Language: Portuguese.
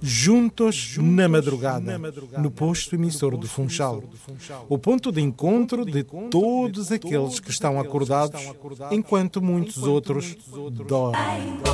juntos na madrugada, no posto emissor do Funchal. O ponto de encontro de todos aqueles que estão acordados, enquanto muitos outros dormem.